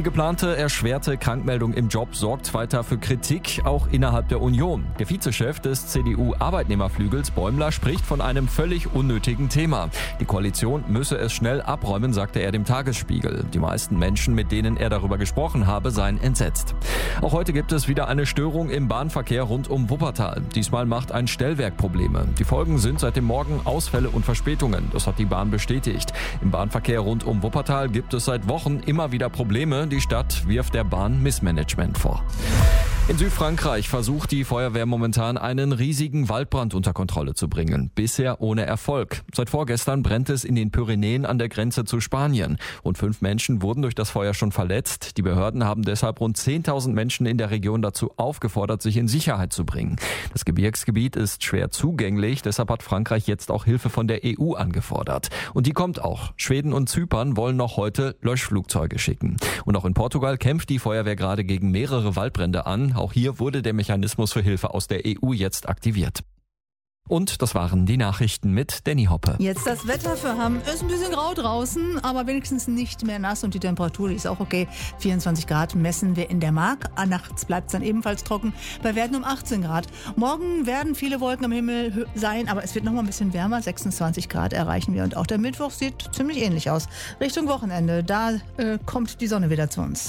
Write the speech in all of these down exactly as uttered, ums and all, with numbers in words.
geplante erschwerte Krankmeldung im Job sorgt weiter für Kritik, auch innerhalb der Union. Der Vizechef des C D U-Arbeitnehmerflügels Bäumler spricht von einem völlig unnötigen Thema. Die Koalition müsse es schnell abräumen, sagte er dem Tagesspiegel. Die meisten Menschen, mit denen er darüber gesprochen habe, seien entsetzt. Auch heute gibt es wieder eine Störung im Bahnverkehr rund um Wuppertal. Diesmal macht ein Stellwerk Probleme. Die Folgen sind seit dem Morgen Ausfälle und Verspätungen. Das hat die Bahn bestätigt. Im Bahnverkehr rund um Wuppertal gibt es seit Wochen immer wieder Probleme. Die Stadt wirft der Bahn Missmanagement vor. In Südfrankreich versucht die Feuerwehr momentan einen riesigen Waldbrand unter Kontrolle zu bringen. Bisher ohne Erfolg. Seit vorgestern brennt es in den Pyrenäen an der Grenze zu Spanien. Rund fünf Menschen wurden durch das Feuer schon verletzt. Die Behörden haben deshalb rund zehntausend Menschen in der Region dazu aufgefordert, sich in Sicherheit zu bringen. Das Gebirgsgebiet ist schwer zugänglich, deshalb hat Frankreich jetzt auch Hilfe von der E U angefordert. Und die kommt auch. Schweden und Zypern wollen noch heute Löschflugzeuge schicken. Und auch in Portugal kämpft die Feuerwehr gerade gegen mehrere Waldbrände an. Auch hier wurde der Mechanismus für Hilfe aus der E U jetzt aktiviert. Und das waren die Nachrichten mit Danny Hoppe. Jetzt das Wetter für Hamm. Ist ein bisschen grau draußen, aber wenigstens nicht mehr nass und die Temperatur die ist auch okay. vierundzwanzig Grad messen wir in der Mark. Nachts bleibt es dann ebenfalls trocken bei Werten um achtzehn Grad. Morgen werden viele Wolken am Himmel sein, aber es wird noch mal ein bisschen wärmer. sechsundzwanzig Grad erreichen wir und auch der Mittwoch sieht ziemlich ähnlich aus. Richtung Wochenende, da äh, kommt die Sonne wieder zu uns.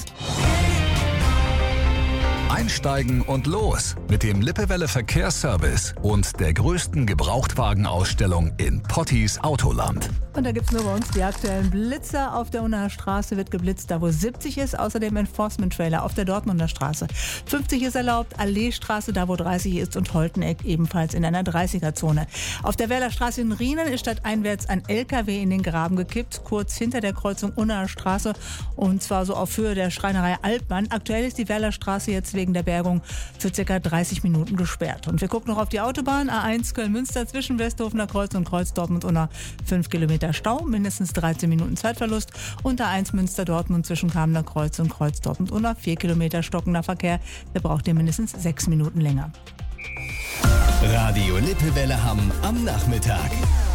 Einsteigen und los mit dem Lippewelle Verkehrsservice und der größten Gebrauchtwagenausstellung in Pottis Autoland. Und da gibt es nur bei uns die aktuellen Blitzer. Auf der Unnaer Straße wird geblitzt, da wo siebzig ist. Außerdem Enforcement-Trailer auf der Dortmunder Straße. fünfzig ist erlaubt, Alleestraße, da wo dreißig ist und Holteneck ebenfalls in einer dreißiger-Zone. Auf der Werlerstraße in Rienen ist stadteinwärts ein L K W in den Graben gekippt, kurz hinter der Kreuzung Unnaer Straße und zwar so auf Höhe der Schreinerei Altmann. Aktuell ist die Werlerstraße jetzt wegen der Bergung für ca. dreißig Minuten gesperrt. Und wir gucken noch auf die Autobahn A eins Köln-Münster zwischen Westhofener Kreuz und Kreuz Dortmund-Unna. fünf Kilometer Stau, mindestens dreizehn Minuten Zeitverlust. Und A eins Münster-Dortmund zwischen Kamener Kreuz und Kreuz Dortmund-Unna. vier Kilometer stockender Verkehr. Da braucht ihr mindestens sechs Minuten länger. Radio Lippewelle Hamm am Nachmittag.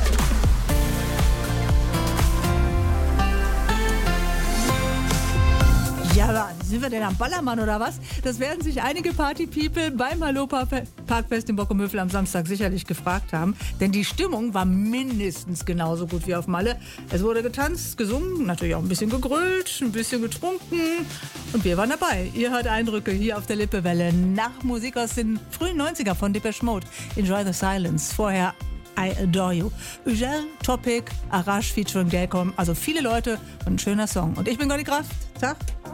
Ja, aber sind wir denn am Ballermann oder was? Das werden sich einige Party-People beim Hallo-Parkfest in Bockumhövel am Samstag sicherlich gefragt haben. Denn die Stimmung war mindestens genauso gut wie auf Malle. Es wurde getanzt, gesungen, natürlich auch ein bisschen gegrölt, ein bisschen getrunken. Und wir waren dabei. Ihr hört Eindrücke hier auf der Lippewelle nach Musik aus den frühen neunziger von Depeche Mode. Enjoy the Silence. Vorher I Adore You. Ugel, Topic, Arash featuring Delcom. Also viele Leute und ein schöner Song. Und ich bin Conny Kraft. Tag.